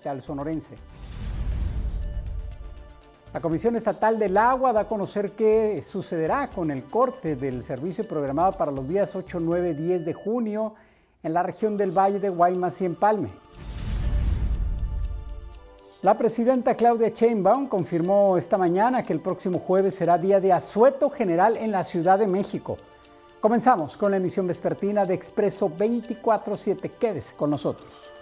capital sonorense. La Comisión Estatal del Agua da a conocer qué sucederá con el corte del servicio programado para los días 8, 9, 10 de junio en la región del Valle de Guaymas y Empalme. La presidenta Claudia Sheinbaum confirmó esta mañana que el próximo jueves será día de asueto general en la Ciudad de México. Comenzamos con la emisión vespertina de Expreso 24/7. Quédese con nosotros.